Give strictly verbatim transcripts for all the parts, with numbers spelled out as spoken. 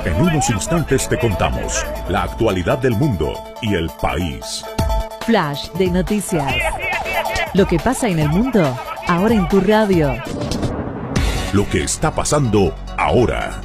En unos instantes te contamos la actualidad del mundo y el país. Flash de noticias. Lo que pasa en el mundo, ahora en tu radio. Lo que está pasando ahora.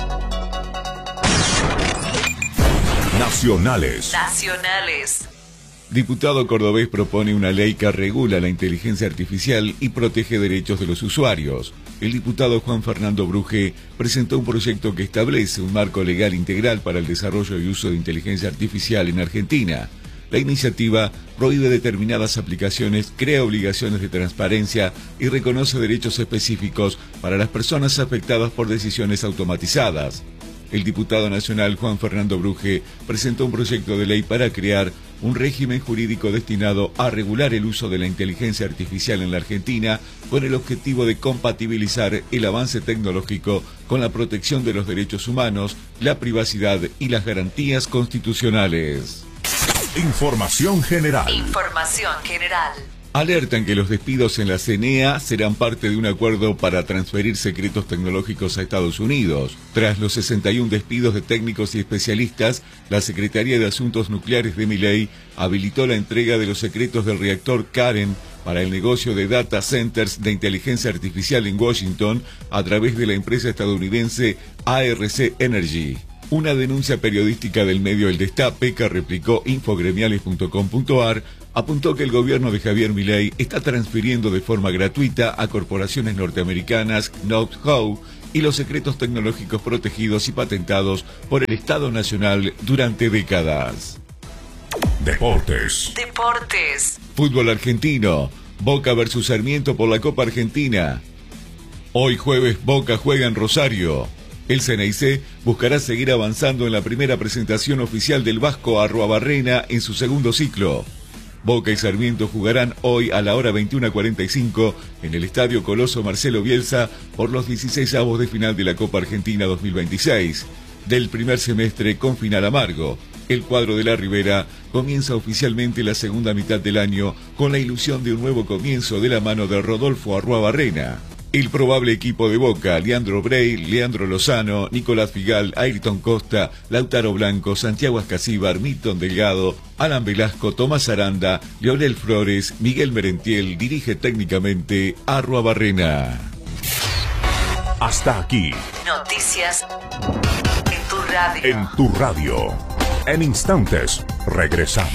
Nacionales. Nacionales. Diputado cordobés propone una ley que regula la inteligencia artificial y protege derechos de los usuarios. El diputado Juan Fernando Bruje presentó un proyecto que establece un marco legal integral para el desarrollo y uso de inteligencia artificial en Argentina. La iniciativa prohíbe determinadas aplicaciones, crea obligaciones de transparencia y reconoce derechos específicos para las personas afectadas por decisiones automatizadas. El diputado nacional Juan Fernando Bruje presentó un proyecto de ley para crear un régimen jurídico destinado a regular el uso de la inteligencia artificial en la Argentina con el objetivo de compatibilizar el avance tecnológico con la protección de los derechos humanos, la privacidad y las garantías constitucionales. Información general. Información general. Alertan que los despidos en la C N E A serán parte de un acuerdo para transferir secretos tecnológicos a Estados Unidos. Tras los sesenta y un despidos de técnicos y especialistas, la Secretaría de Asuntos Nucleares de Milei habilitó la entrega de los secretos del reactor Karen para el negocio de data centers de inteligencia artificial en Washington a través de la empresa estadounidense A R C Energy. Una denuncia periodística del medio El Destape que replicó infogremiales punto com punto a r apuntó que el gobierno de Javier Milei está transfiriendo de forma gratuita a corporaciones norteamericanas know-how y los secretos tecnológicos protegidos y patentados por el Estado Nacional durante décadas. Deportes. Deportes. Fútbol argentino. Boca versus Sarmiento por la Copa Argentina. Hoy jueves Boca juega en Rosario. El C N I C buscará seguir avanzando en la primera presentación oficial del Vasco Arruabarrena en su segundo ciclo. Boca y Sarmiento jugarán hoy a la hora veintiuna cuarenta y cinco en el Estadio Coloso Marcelo Bielsa por los dieciseisavos de final de la Copa Argentina dos mil veintiséis. Del primer semestre con final amargo, el cuadro de la Ribera comienza oficialmente la segunda mitad del año con la ilusión de un nuevo comienzo de la mano de Rodolfo Arruabarrena. El probable equipo de Boca, Leandro Brey, Leandro Lozano, Nicolás Figal, Ayrton Costa, Lautaro Blanco, Santiago Ascasíbar, Milton Delgado, Alan Velasco, Tomás Aranda, Leonel Flores, Miguel Merentiel, dirige técnicamente Arruabarrena. Hasta aquí. Noticias en tu radio. En tu radio. En instantes, regresamos.